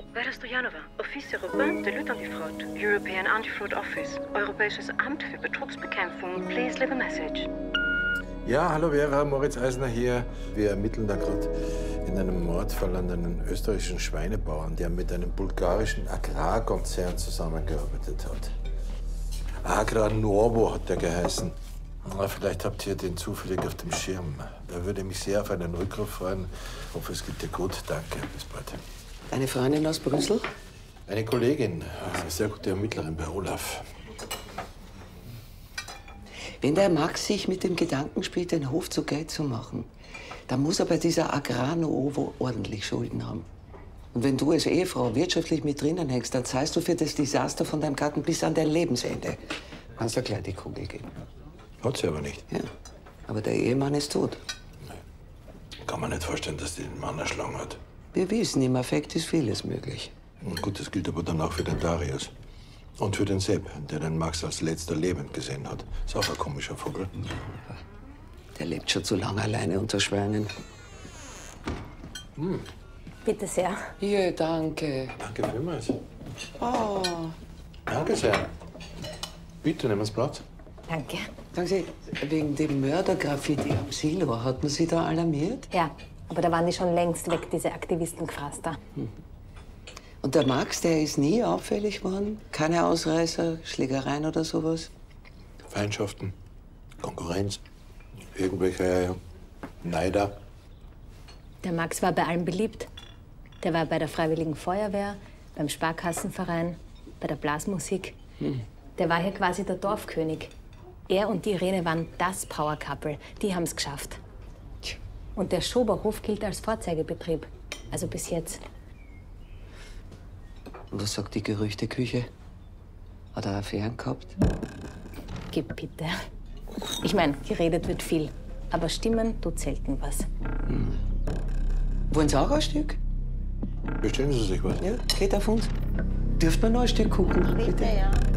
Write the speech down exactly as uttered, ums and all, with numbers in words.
Vera Stojanova, Office Européen de lutte antifraude, European Anti-Fraud Office, Europäisches Amt für Betrugsbekämpfung. Please leave a message. Ja, hallo Vera, Moritz Eisner hier. Wir ermitteln da gerade in einem Mordfall an einen österreichischen Schweinebauern, der mit einem bulgarischen Agrarkonzern zusammengearbeitet hat. Agra Norvo hat der geheißen. Na, vielleicht habt ihr den zufällig auf dem Schirm. Da würde mich sehr auf einen Rückruf freuen. Ich hoffe, es geht dir gut. Danke, bis bald. Eine Freundin aus Brüssel? Eine Kollegin, eine sehr gute Ermittlerin bei Olaf. Wenn der Max sich mit dem Gedanken spielt, den Hof zu Geld zu machen, dann muss er bei dieser Agrar Novo ordentlich Schulden haben. Und wenn du als Ehefrau wirtschaftlich mit drinnen hängst, dann zahlst du für das Desaster von deinem Gatten bis an dein Lebensende. Kannst du gleich die Kugel geben. Hat sie aber nicht. Ja, aber der Ehemann ist tot. Nein. Kann man nicht vorstellen, dass die den Mann erschlagen hat. Wir wissen, im Affekt ist vieles möglich. Und gut, das gilt aber dann auch für den Darius. Und für den Sepp, der den Max als letzter lebend gesehen hat. Ist auch ein komischer Vogel. Der lebt schon zu lange alleine unter Schweinen. Hm. Bitte sehr. Hier, danke. Danke vielmals. Oh. Danke sehr. Bitte, nehmen Sie Platz. Danke. Sagen Sie, wegen dem Mördergraffiti am Silo, hat man Sie da alarmiert? Ja, aber da waren die schon längst weg, diese Aktivistengefraster. Hm. Und der Max, der ist nie auffällig geworden? Keine Ausreißer, Schlägereien oder sowas? Feindschaften, Konkurrenz, irgendwelche Neider. Der Max war bei allen beliebt. Der war bei der Freiwilligen Feuerwehr, beim Sparkassenverein, bei der Blasmusik. Hm. Der war hier quasi der Dorfkönig. Er und die Irene waren das Power-Couple. Die haben es geschafft. Und der Schoberhof gilt als Vorzeigebetrieb. Also bis jetzt. Und was sagt die Gerüchteküche? Hat er Affären gehabt? Gib bitte. Ich meine, geredet wird viel. Aber stimmen tut selten was. Hm. Wollen Sie auch ein Stück? Bestellen Sie sich was? Ja, geht auf uns. Dürft man noch ein Stück gucken, bitte? Bitte, ja.